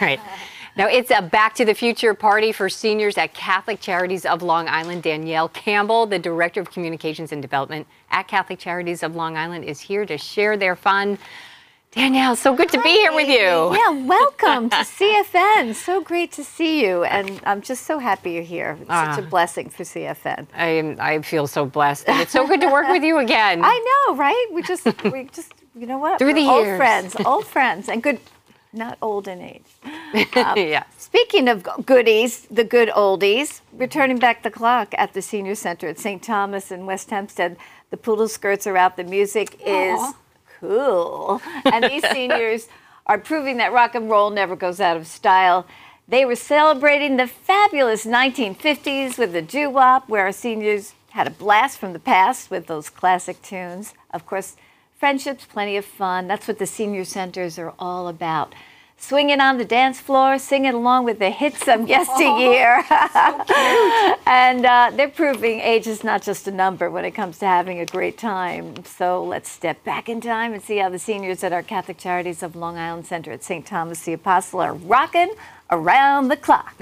right. Now, it's a Back to the Future party for seniors at Catholic Charities of Long Island. Danielle Campbell, the Director of Communications and Development at Catholic Charities of Long Island, is here to share their fun. Danielle, so good to be here with you. Yeah, welcome to CFN. So great to see you, and I'm just so happy you're here. It's such a blessing for CFN. I feel so blessed, and it's so good to work with you again. I know, right? We just, you know what? Through the years. Old friends, and good, not old in age. Yeah. Speaking of goodies, the good oldies, we're turning back the clock at the Senior Center at St. Thomas in West Hempstead. The poodle skirts are out. The music is cool. And these seniors are proving that rock and roll never goes out of style. They were celebrating the fabulous 1950s with the doo-wop, where our seniors had a blast from the past with those classic tunes. Of course, friendships, plenty of fun. That's what the senior centers are all about. Swinging on the dance floor, singing along with the hits of yesteryear. So cute. And they're proving age is not just a number when it comes to having a great time. So let's step back in time and see how the seniors at our Catholic Charities of Long Island Center at St. Thomas the Apostle are rocking around the clock.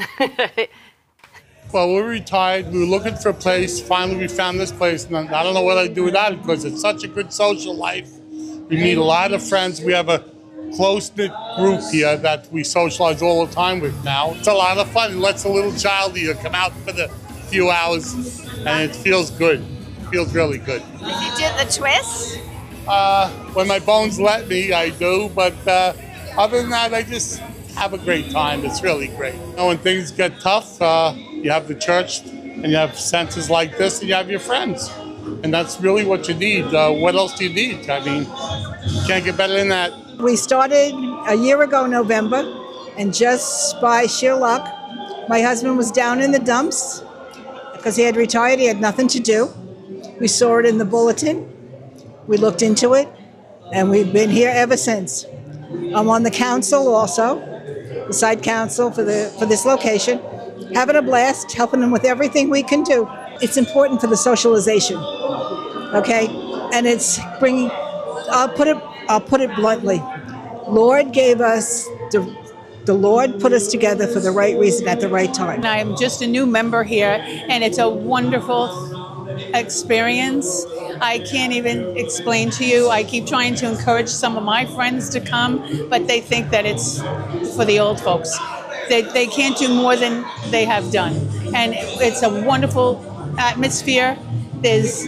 Well, we're retired. We were looking for a place. Finally, we found this place. And I don't know what I'd do without it because it's such a good social life. We meet a lot of friends. We have a close-knit group here that we socialize all the time with now. It's a lot of fun. It lets a little child here come out for the few hours, and it feels good. It feels really good. You do the twist? When my bones let me, I do. But other than that, I just have a great time. It's really great. You know, when things get tough, you have the church, and you have centers like this, and you have your friends. And that's really what you need. What else do you need? I mean, you can't get better than that. We started a year ago, November, and just by sheer luck, my husband was down in the dumps because he had retired. He had nothing to do. We saw it in the bulletin. We looked into it, and we've been here ever since. I'm on the council also, the site council for this location, having a blast, helping them with everything we can do. It's important for the socialization, okay? And it's bringing, I'll put it bluntly. Lord gave us, the Lord put us together for the right reason at the right time. I'm just a new member here, and it's a wonderful experience. I can't even explain to you. I keep trying to encourage some of my friends to come, but they think that it's for the old folks. They can't do more than they have done. And it's a wonderful atmosphere. There's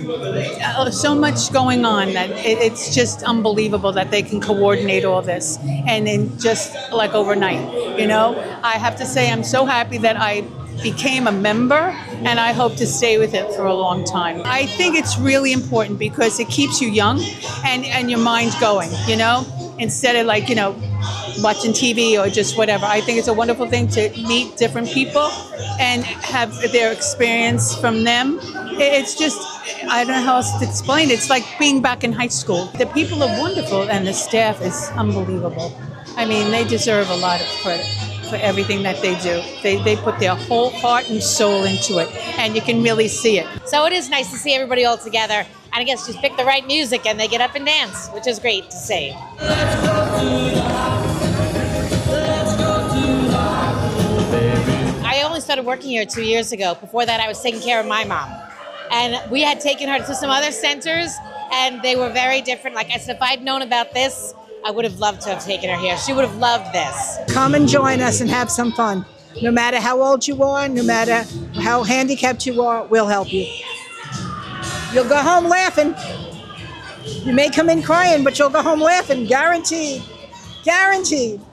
so much going on that it's just unbelievable that they can coordinate all this and then just like overnight, you know. I have to say I'm so happy that I became a member, and I hope to stay with it for a long time. I think it's really important because it keeps you young and your mind going, you know, instead of like, you know, watching TV or just whatever. I think it's a wonderful thing to meet different people and have their experience from them. It's just, I don't know how else to explain it. It's like being back in high school. The people are wonderful and the staff is unbelievable. I mean, they deserve a lot of credit for everything that they do. They put their whole heart and soul into it, and you can really see it. So it is nice to see everybody all together, and I guess just pick the right music and they get up and dance, which is great to see. I only started working here 2 years ago. Before that, I was taking care of my mom. And we had taken her to some other centers, and they were very different. Like I said, if I'd known about this, I would have loved to have taken her here. She would have loved this. Come and join us and have some fun. No matter how old you are, no matter how handicapped you are, we'll help you. You'll go home laughing. You may come in crying, but you'll go home laughing, guaranteed. Guaranteed.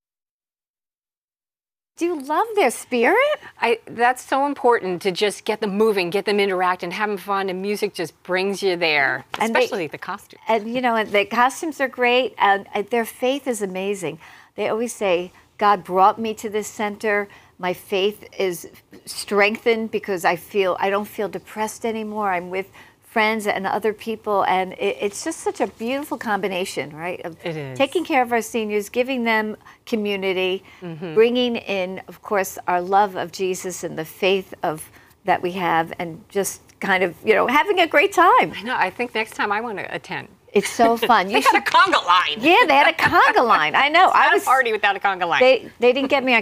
Do you love their spirit? That's so important to just get them moving, get them interacting, having fun, and music just brings you there, especially the costumes. And you know, the costumes are great, and their faith is amazing. They always say, God brought me to this center. My faith is strengthened because I don't feel depressed anymore. I'm with friends and other people, and it's just such a beautiful combination, right? Of it is. Taking care of our seniors, giving them community, bringing in, of course, our love of Jesus and the faith that we have, and just kind of, you know, having a great time. I know. I think next time I want to attend. It's so fun. They had a conga line. Yeah, they had a conga line. I know. I Not was a party without a conga line. They didn't get me on